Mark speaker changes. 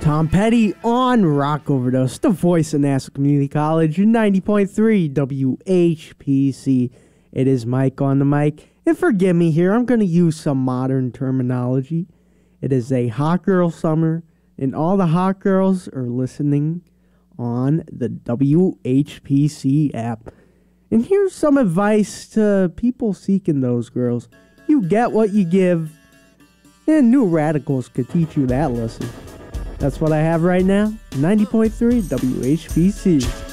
Speaker 1: Tom Petty on Rock Overdose, the voice of Nassau Community College, 90.3 WHPC. It is Mike on the mic. And forgive me here, I'm going to use some modern terminology. It is a hot girl summer, and all the hot girls are listening on the WHPC app. And here's some advice to people seeking those girls. You get what you give, and New Radicals could teach you that lesson. That's what I have right now. 90.3 WHPC.